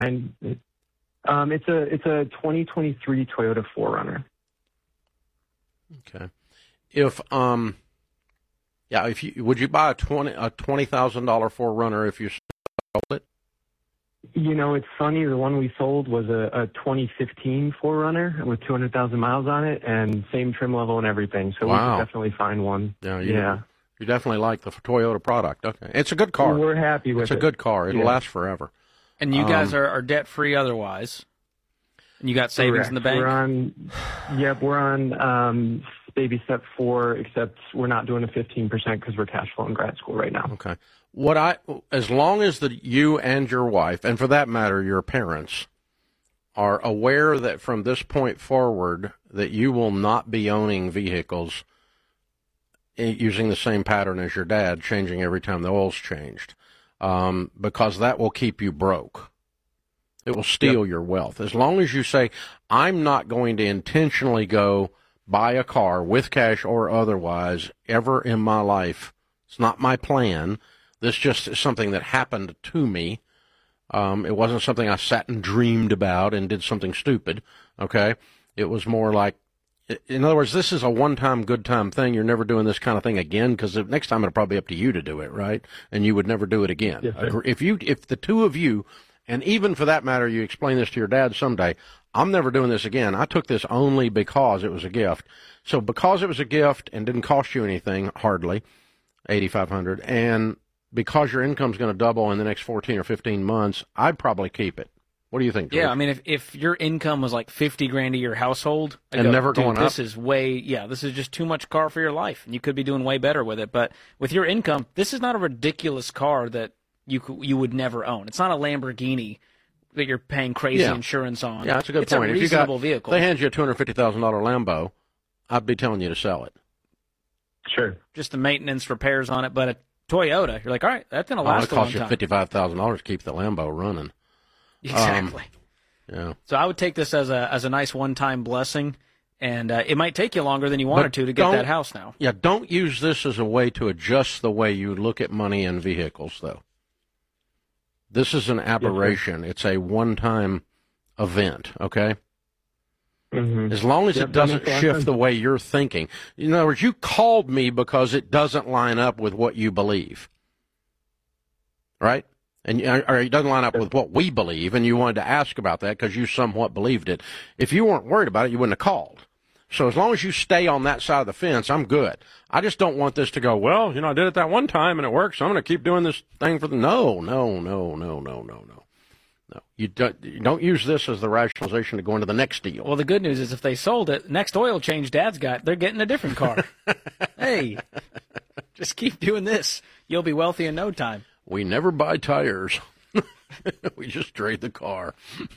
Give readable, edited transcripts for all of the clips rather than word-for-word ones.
And it's a 2023 Toyota 4Runner. Okay. Would you buy a $20,000 4Runner if you sold it? You know, it's funny. The one we sold was a 2015 4Runner with 200,000 miles on it and same trim level and everything. So wow. We could definitely find one. Yeah. You definitely like the Toyota product. Okay. It's a good car. We're happy with it. It's a good car. It'll last forever. And you guys are debt-free otherwise. And you got savings in the bank? We're on baby step 4, except we're not doing a 15% because we're cash flowing grad school right now. Okay. As long as you and your wife, and for that matter, your parents, are aware that from this point forward that you will not be owning vehicles using the same pattern as your dad, changing every time the oil's changed, because that will keep you broke. It will steal your wealth. As long as you say, I'm not going to intentionally go buy a car with cash or otherwise ever in my life. It's not my plan. This just is something that happened to me. It wasn't something I sat and dreamed about and did something stupid, okay? It was more like, in other words, this is a one-time, good-time thing. You're never doing this kind of thing again because next time it'll probably be up to you to do it, right? And you would never do it again. Yes, if the two of you, and even for that matter, you explain this to your dad someday, I'm never doing this again. I took this only because it was a gift. So because it was a gift and didn't cost you anything, hardly, $8,500, and because your income's going to double in the next 14 or 15 months, I'd probably keep it. What do you think, George? Yeah, I mean, if your income was like $50,000 a year household, never going up, this is just too much car for your life, and you could be doing way better with it. But with your income, this is not a ridiculous car that you would never own. It's not a Lamborghini that you're paying crazy insurance on. Yeah, that's a good point. It's a reasonable vehicle. They hand you a $250,000 Lambo, I'd be telling you to sell it. Sure. Just the maintenance, repairs on it, but a Toyota, you're like, all right, that's going to last a long time. It costs you $55,000 to keep the Lambo running. Exactly. Yeah. So I would take this as a nice one-time blessing, and it might take you longer than you wanted to get that house now. Yeah, don't use this as a way to adjust the way you look at money and vehicles, though. This is an aberration. It's a one-time event, okay? Mm-hmm. As long as it doesn't shift the way you're thinking. In other words, you called me because it doesn't line up with what you believe, right? Or it doesn't line up with what we believe, and you wanted to ask about that because you somewhat believed it. If you weren't worried about it, you wouldn't have called. So as long as you stay on that side of the fence, I'm good. I just don't want this to go, well, I did it that one time and it worked, so I'm going to keep doing this thing for the... No. You don't use this as the rationalization to go into the next deal. Well, the good news is if they sold it, next oil change Dad's got, they're getting a different car. Hey, just keep doing this. You'll be wealthy in no time. We never buy tires. We just trade the car.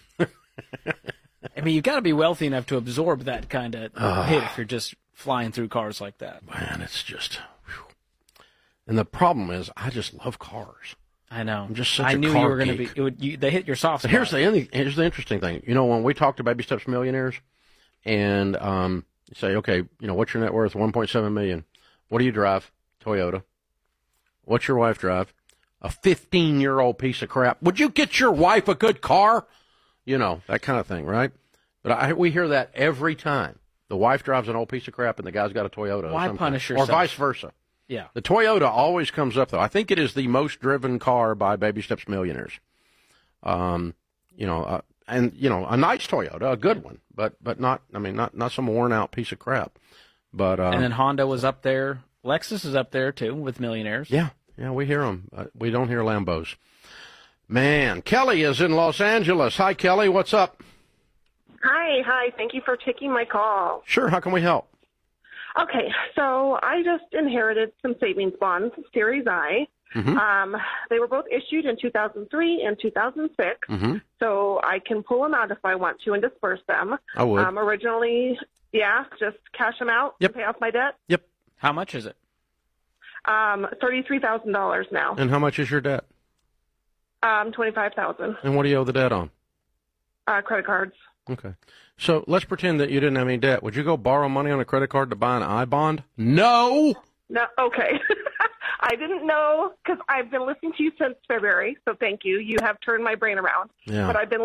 I mean, you've got to be wealthy enough to absorb that kind of hit if you're just flying through cars like that. Man, it's just... Whew. And the problem is, I just love cars. I know. I'm just such a car I knew you were going to be... They hit your soft spot. Here's the interesting thing. When we talk to Baby Steps Millionaires, and you say, okay, what's your net worth? $1.7 million. What do you drive? Toyota. What's your wife drive? A 15-year-old piece of crap. Would you get your wife a good car? That kind of thing, right? But we hear that every time. The wife drives an old piece of crap and the guy's got a Toyota. Why punish yourself? Or vice versa. Yeah. The Toyota always comes up, though. I think it is the most driven car by Baby Steps Millionaires. A nice Toyota, a good one, but not some worn-out piece of crap. But and then Honda was up there. Lexus is up there, too, with millionaires. Yeah, we hear them. We don't hear Lambos. Man, Kelly is in Los Angeles. Hi, Kelly. What's up? Hi. Thank you for taking my call. Sure. How can we help? Okay, so I just inherited some savings bonds, Series I. Mm-hmm. They were both issued in 2003 and 2006, mm-hmm. so I can pull them out if I want to and disperse them. I would. Originally, just cash them out Yep. and pay off my debt. Yep. How much is it? $33,000 now. And how much is your debt? $25,000. And what do you owe the debt on? Credit cards. Okay. So let's pretend that you didn't have any debt. Would you go borrow money on a credit card to buy an I-bond? No. No. Okay. I didn't know because I've been listening to you since February, so thank you. You have turned my brain around. Yeah. But I've been